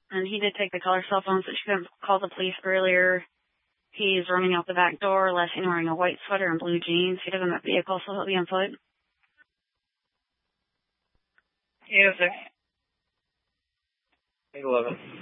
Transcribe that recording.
And he did take the caller's cell phone, so she couldn't call the police earlier. He's running out the back door, last seen wearing a white sweater and blue jeans. He doesn't have a vehicle, so he'll be on foot. Yes, sir. 811.